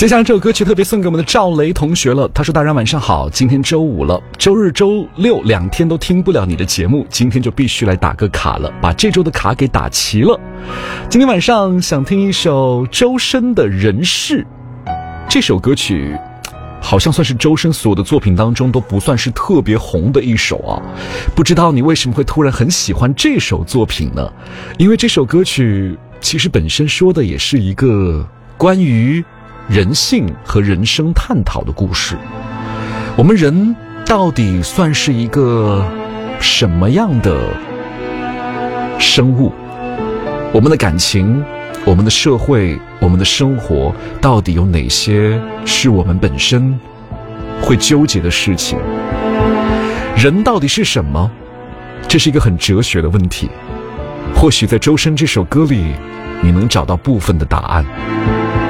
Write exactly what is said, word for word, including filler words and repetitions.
接下来这首歌曲特别送给我们的赵雷同学了，他说大家晚上好，今天周五了，周日周六两天都听不了你的节目，今天就必须来打个卡了，把这周的卡给打齐了。今天晚上想听一首周深的人世，这首歌曲好像算是周深所有的作品当中都不算是特别红的一首啊，不知道你为什么会突然很喜欢这首作品呢？因为这首歌曲其实本身说的也是一个关于人性和人生探讨的故事。我们人到底算是一个什么样的生物？我们的感情，我们的社会，我们的生活，到底有哪些是我们本身会纠结的事情？人到底是什么？这是一个很哲学的问题。或许在周深这首歌里，你能找到部分的答案。